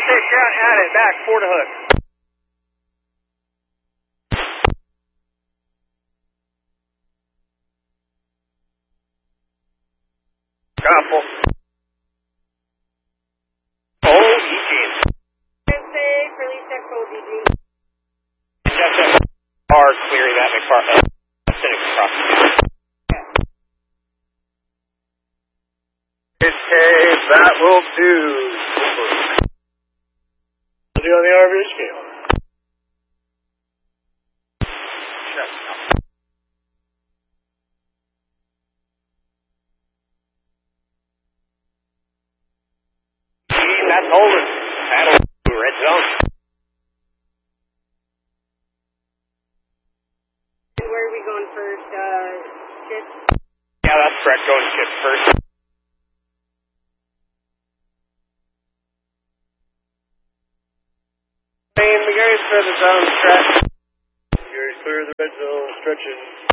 fish out at it, back, 4 to hook. Couple. Oh, Eugene. Safe, release that code, Eugene. Hard clearing that McFarland. Sitting across the town. Okay, that will do. What do you on the RV scale? That's holding. That'll do red zone. Where are we going first? Chips? Yeah, that's correct. Going chips first. The guys for the zone stretch. You guys clear the red zone stretching.